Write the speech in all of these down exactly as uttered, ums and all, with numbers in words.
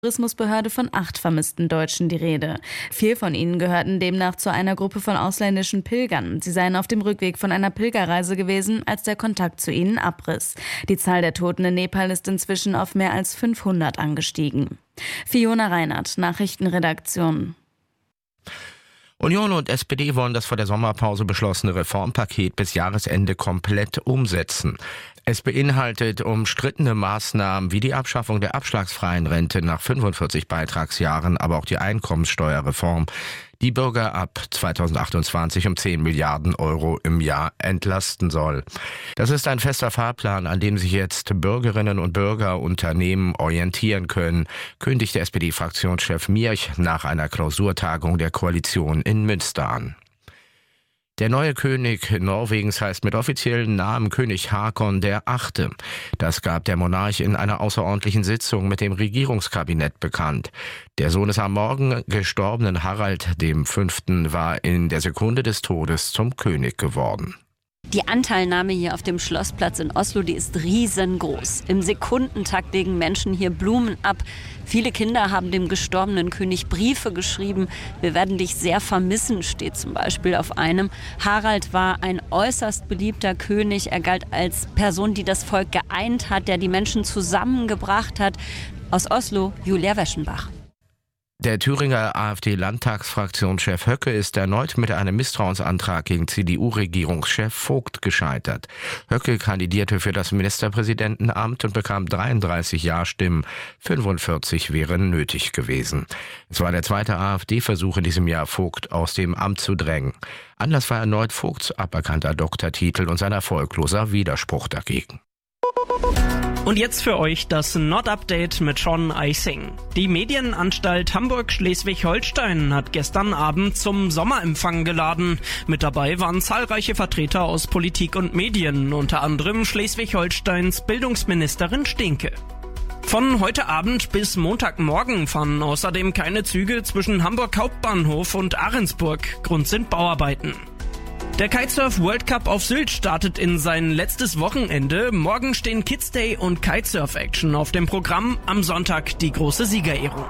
Tourismusbehörde von acht vermissten Deutschen die Rede. Vier von ihnen gehörten demnach zu einer Gruppe von ausländischen Pilgern. Sie seien auf dem Rückweg von einer Pilgerreise gewesen, als der Kontakt zu ihnen abriss. Die Zahl der Toten in Nepal ist inzwischen auf mehr als fünfhundert angestiegen. Fiona Reinhardt, Nachrichtenredaktion. Union und S P D wollen das vor der Sommerpause beschlossene Reformpaket bis Jahresende komplett umsetzen. Es beinhaltet umstrittene Maßnahmen wie die Abschaffung der abschlagsfreien Rente nach fünfundvierzig Beitragsjahren, aber auch die Einkommenssteuerreform, die Bürger ab zweitausendachtundzwanzig um zehn Milliarden Euro im Jahr entlasten soll. Das ist ein fester Fahrplan, an dem sich jetzt Bürgerinnen und Bürger, Unternehmen orientieren können, kündigte S P D-Fraktionschef Mierch nach einer Klausurtagung der Koalition in Münster an. Der neue König Norwegens heißt mit offiziellen Namen König Haakon der Achte. Das gab der Monarch in einer außerordentlichen Sitzung mit dem Regierungskabinett bekannt. Der Sohn des am Morgen gestorbenen Harald dem Fünften war in der Sekunde des Todes zum König geworden. Die Anteilnahme hier auf dem Schlossplatz in Oslo, die ist riesengroß. Im Sekundentakt legen Menschen hier Blumen ab. Viele Kinder haben dem gestorbenen König Briefe geschrieben. Wir werden dich sehr vermissen, steht zum Beispiel auf einem. Harald war ein äußerst beliebter König. Er galt als Person, die das Volk geeint hat, der die Menschen zusammengebracht hat. Aus Oslo, Julia Weschenbach. Der Thüringer AfD-Landtagsfraktionschef Höcke ist erneut mit einem Misstrauensantrag gegen C D U-Regierungschef Vogt gescheitert. Höcke kandidierte für das Ministerpräsidentenamt und bekam dreiunddreißig Ja-Stimmen, fünfundvierzig wären nötig gewesen. Es war der zweite AfD-Versuch in diesem Jahr, Vogt aus dem Amt zu drängen. Anlass war erneut Vogts aberkannter Doktortitel und sein erfolgloser Widerspruch dagegen. Und jetzt für euch das Nord-Update mit Sean Eising. Die Medienanstalt Hamburg-Schleswig-Holstein hat gestern Abend zum Sommerempfang geladen. Mit dabei waren zahlreiche Vertreter aus Politik und Medien, unter anderem Schleswig-Holsteins Bildungsministerin Stinke. Von heute Abend bis Montagmorgen fahren außerdem keine Züge zwischen Hamburg Hauptbahnhof und Ahrensburg. Grund sind Bauarbeiten. Der Kitesurf World Cup auf Sylt startet in sein letztes Wochenende. Morgen stehen Kids Day und Kitesurf Action auf dem Programm. Am Sonntag die große Siegerehrung.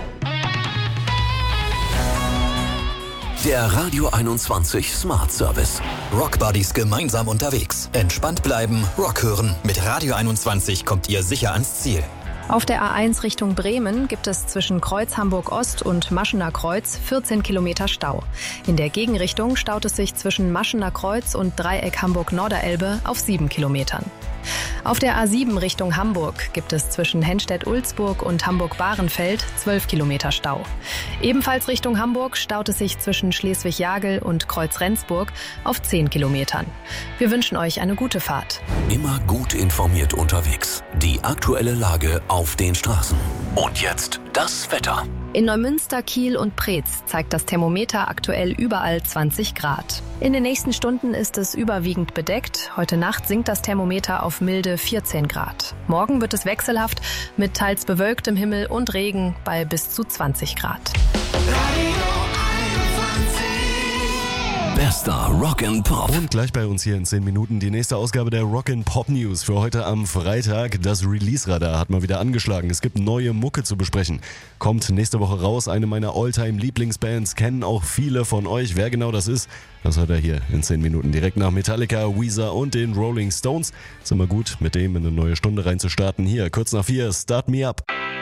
Der Radio einundzwanzig Smart Service. Rock Buddies gemeinsam unterwegs. Entspannt bleiben, Rock hören. Mit Radio einundzwanzig kommt ihr sicher ans Ziel. Auf der A eins Richtung Bremen gibt es zwischen Kreuz Hamburg-Ost und Maschener Kreuz vierzehn Kilometer Stau. In der Gegenrichtung staut es sich zwischen Maschener Kreuz und Dreieck Hamburg-Norderelbe auf sieben Kilometern. Auf der A sieben Richtung Hamburg gibt es zwischen Henstedt-Ulzburg und Hamburg-Bahrenfeld zwölf Kilometer Stau. Ebenfalls Richtung Hamburg staut es sich zwischen Schleswig-Jagel und Kreuz-Rendsburg auf zehn Kilometern. Wir wünschen euch eine gute Fahrt. Immer gut informiert unterwegs. Die aktuelle Lage auf den Straßen. Und jetzt das Wetter. In Neumünster, Kiel und Preetz zeigt das Thermometer aktuell überall zwanzig Grad. In den nächsten Stunden ist es überwiegend bedeckt. Heute Nacht sinkt das Thermometer auf milde vierzehn Grad. Morgen wird es wechselhaft mit teils bewölktem Himmel und Regen bei bis zu zwanzig Grad. Bester Rock and Pop. Und gleich bei uns hier in zehn Minuten die nächste Ausgabe der Rock and Pop News für heute am Freitag. Das Release-Radar hat mal wieder angeschlagen. Es gibt neue Mucke zu besprechen. Kommt nächste Woche raus. Eine meiner All-Time-Lieblingsbands, kennen auch viele von euch. Wer genau das ist, das hört er hier in zehn Minuten. Direkt nach Metallica, Weezer und den Rolling Stones. Ist immer gut, mit dem in eine neue Stunde reinzustarten. Hier, kurz nach vier, Start Me Up.